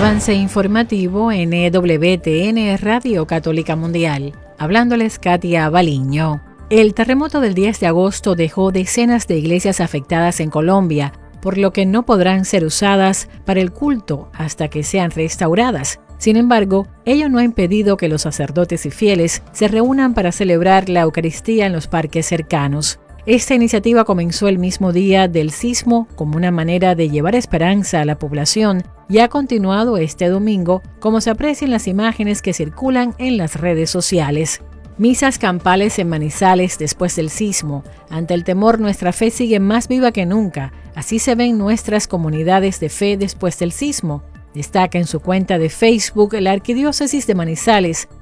Avance informativo en EWTN Radio Católica Mundial. Hablándoles Katia Baliño. El terremoto del 10 de agosto dejó decenas de iglesias afectadas en Colombia, por lo que no podrán ser usadas para el culto hasta que sean restauradas. Sin embargo, ello no ha impedido que los sacerdotes y fieles se reúnan para celebrar la Eucaristía en los parques cercanos. Esta iniciativa comenzó el mismo día del sismo como una manera de llevar esperanza a la población y ha continuado este domingo, como se aprecia en las imágenes que circulan en las redes sociales. Misas campales en Manizales después del sismo. Ante el temor, nuestra fe sigue más viva que nunca. Así se ven nuestras comunidades de fe después del sismo. Destaca en su cuenta de Facebook la Arquidiócesis de Manizales,